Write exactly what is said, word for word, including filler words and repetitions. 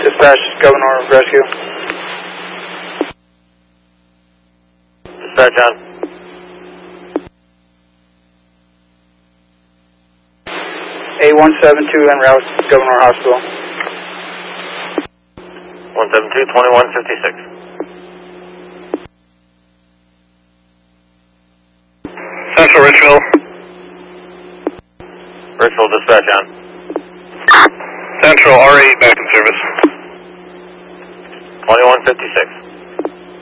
Dispatch, Governor Rescue. Dispatch on. A one seven two en route, Governor Hospital. one seven two, twenty-one fifty-six. Central Richville. Richville, dispatch on. Central R eight back in service. twenty-one fifty-six.